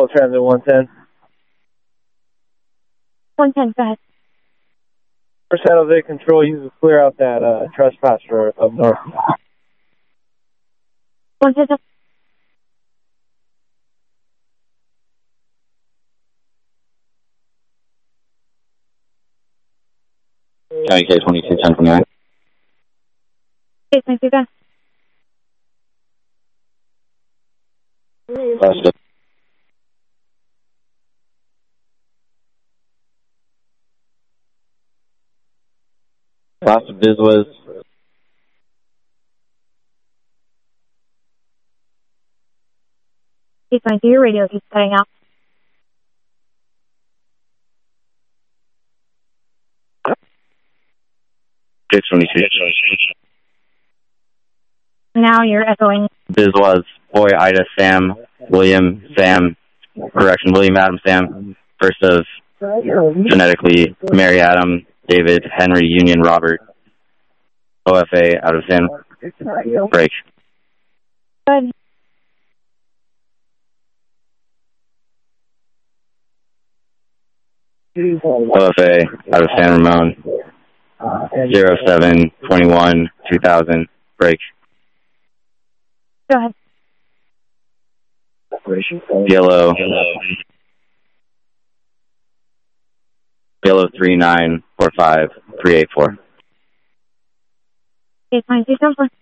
Transit 110. 110, go ahead. For San Jose Control, use to clear out that trespasser up north. 110. County K-22, 1029. Okay, thank you, go ahead. Last of biz was Okay, thank you, your radio keeps cutting out. K-22. Now you're echoing. Biz was Boy, Ida, Sam, William, Sam, correction, William, Adam, Sam, first of phonetically Mary, Adam, David, Henry, Union, Robert, OFA, out of San, break. Good. OFA, out of San Ramon, 0721 2000, break. Go ahead. Yellow 3945384. Okay, thank you,